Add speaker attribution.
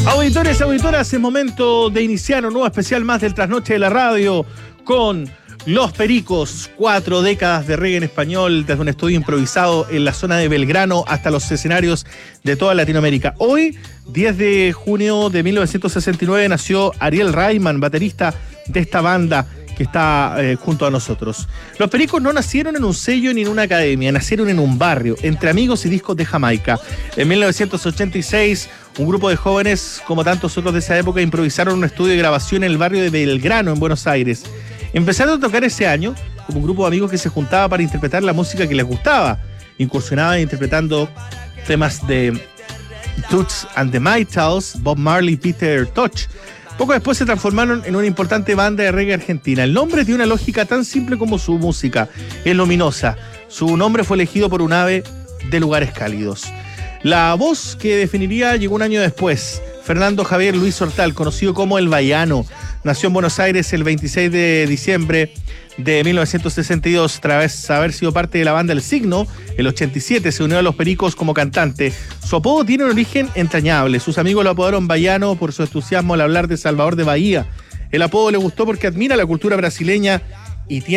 Speaker 1: Auditores, auditoras, es momento de iniciar un nuevo especial más del Trasnoche de la Radio con Los Pericos, 4 décadas de reggae en español, desde un estudio improvisado en la zona de Belgrano hasta los escenarios de toda Latinoamérica. Hoy, 10 de junio de 1969, nació Ariel Rayman, baterista de esta banda que está junto a nosotros. Los Pericos no nacieron en un sello ni en una academia, nacieron en un barrio, entre amigos y discos de Jamaica. En 1986, un grupo de jóvenes, como tantos otros de esa época, improvisaron un estudio de grabación en el barrio de Belgrano, en Buenos Aires. Empezaron a tocar ese año como un grupo de amigos que se juntaba para interpretar la música que les gustaba. Incursionaban interpretando temas de Toots and the Maytals, Bob Marley, Peter Tosh. Poco después se transformaron en una importante banda de reggae argentina. El nombre tiene una lógica tan simple como su música. Es luminosa. Su nombre fue elegido por un ave de lugares cálidos. La voz que definiría llegó un año después. Fernando Javier Luis Hortal, conocido como El Baiano, nació en Buenos Aires el 26 de diciembre de 1962. Tras haber sido parte de la banda El Signo, el 87 se unió a Los Pericos como cantante. Su apodo tiene un origen entrañable. Sus amigos lo apodaron Baiano por su entusiasmo al hablar de Salvador de Bahía. El apodo le gustó porque admira la cultura brasileña y tiene